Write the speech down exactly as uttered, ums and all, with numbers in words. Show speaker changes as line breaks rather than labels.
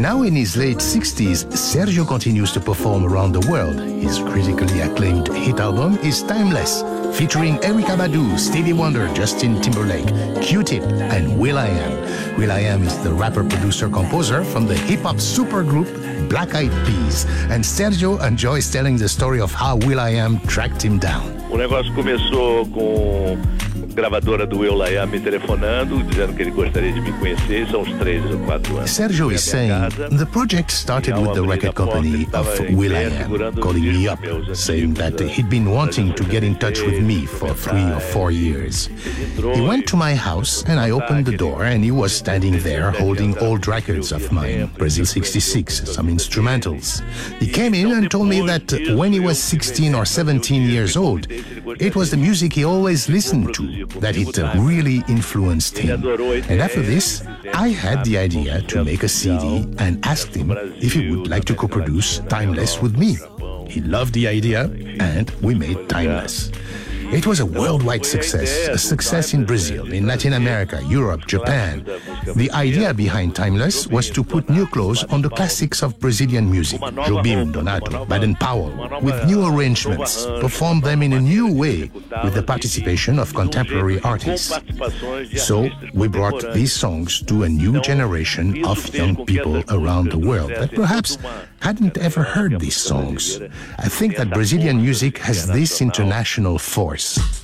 Now in his late sixties, Sergio continues to perform around the world. His critically acclaimed hit album is Timeless, featuring Erykah Badu, Stevie Wonder, Justin Timberlake, Q-Tip, and will.i.am. will.i.am is the rapper-producer-composer from the hip-hop supergroup Black Eyed Peas, and Sergio enjoys telling the story of how will.i.am tracked him down.
O negócio começou com a gravadora do will.i.am me telefonando, dizendo que ele gostaria de me conhecer. São uns três ou quatro anos.
Sergio is saying the project started with the record company of will.i.am calling me up, saying that he'd been wanting to get in touch with me for three or four years. He went to my house and I opened the door and he was standing there holding old records of mine, Brazil sixty-six, some instrumentals. He came in and told me that when he was sixteen or seventeen years old, it was the music he always listened to, that it really influenced him. And after this, I had the idea to make a C D and asked him if he would like to co-produce Timeless with me. He loved the idea and we made Timeless. It was a worldwide success, a success in Brazil, in Latin America, Europe, Japan. The idea behind Timeless was to put new clothes on the classics of Brazilian music, Jobim, Donato, Baden Powell, with new arrangements, perform them in a new way with the participation of contemporary artists. So we brought these songs to a new generation of young people around the world that perhaps hadn't ever heard these songs. I think that Brazilian music has this international force.